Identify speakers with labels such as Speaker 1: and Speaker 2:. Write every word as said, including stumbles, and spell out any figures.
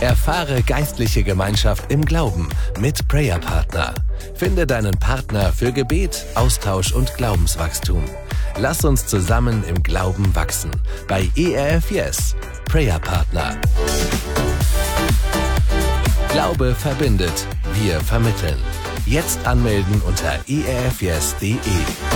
Speaker 1: Erfahre geistliche Gemeinschaft im Glauben mit Prayer Partner. Finde deinen Partner für Gebet, Austausch und Glaubenswachstum. Lass uns zusammen im Glauben wachsen. Bei E R F Yes, Prayer Partner. Glaube verbindet, wir vermitteln. Jetzt anmelden unter e r f yes punkt de.